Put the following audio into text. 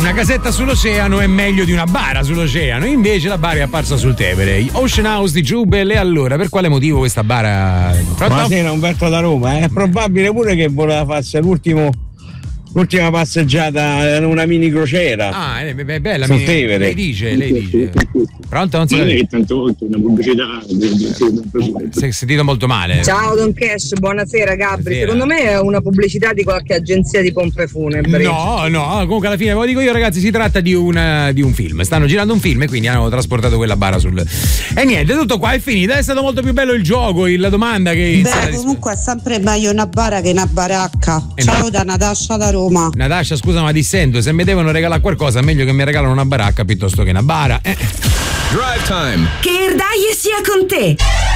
una casetta sull'oceano è meglio di una bara sull'oceano, invece la bara è apparsa sul Tevere. Ocean House di Giubel. E allora, per quale motivo questa bara? Buonasera, Umberto da Roma. È probabile pure che voleva farsi l'ultima passeggiata in una mini crociera. Bella sul Tevere. Lei dice. Pronto? Non si vede tante volte una pubblicità. Si è sentito molto male. Ciao Don Cash, buonasera Gabri. Buonasera. Secondo me è una pubblicità di qualche agenzia di pompe funebri. No, comunque alla fine ve lo dico io, ragazzi, si tratta di un film. Stanno girando un film e quindi hanno trasportato quella bara sul. E niente, tutto qua è finito. È stato molto più bello il gioco, la domanda che. Comunque è sempre meglio una bara che una baracca. Ciao da Natascia da Roma. Natascia, scusa, ma dissento, se mi devono regalare qualcosa, è meglio che mi regalano una baracca piuttosto che una bara. Drive Time. Che Erdaie sia con te.